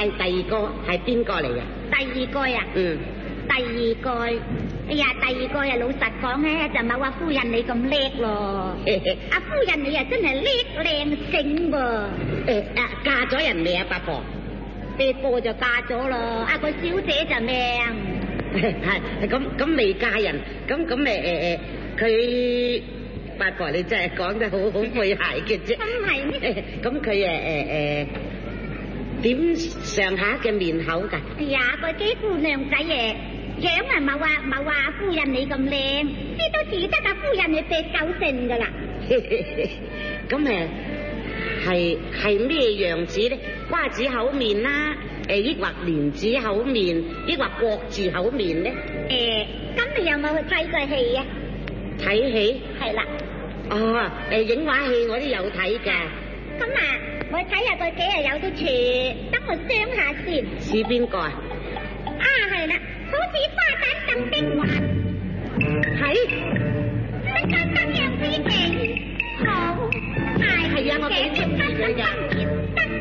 第二個係邊個嚟嘅？ 第二個啊？ 嗯。 第二個，哎呀，第二個啊，老實講咧，就冇話夫人你咁叻咯。阿夫人你啊，真係叻靚醒噃。 嫁咗人未啊，八婆？ 第個就嫁咗咯，阿個小姐就命。 係咁未嫁人，咁佢八婆你真係講得好詼諧嘅啫。 真係咩？ 咁佢點上下嘅面口㗎？ 哎呀，個幾姑娘仔樣啊冇話夫人你咁靚，知都似得阿夫人你8、9成㗎啦。 咁係咩樣子咧？瓜子口面啦，抑或蓮子口面，抑或國字口面咧？ 咁你有冇去睇過戲啊？ 睇戲？ 係啦。 哦，影畫戲我都有睇㗎。 咁啊，我睇下佢幾日有啲似，等我想下先。 似邊個啊？ 啊，係啦，好似花旦鄧冰華。 係。 乜咁樣之情？好。係啊，我幾中意佢㗎。